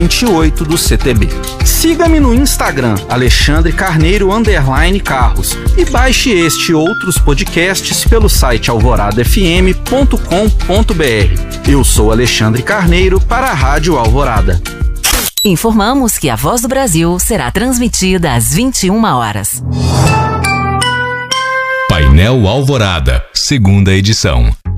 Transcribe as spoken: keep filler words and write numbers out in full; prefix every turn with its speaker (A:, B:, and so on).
A: vinte e oito do C T B. Siga-me no Instagram, Alexandre Carneiro underline Carros, e baixe este e outros podcasts pelo site alvorada f m ponto com ponto b r. Eu sou Alexandre Carneiro para a Rádio Alvorada.
B: Informamos que a Voz do Brasil será transmitida às vinte e uma horas.
C: Painel Alvorada, segunda edição.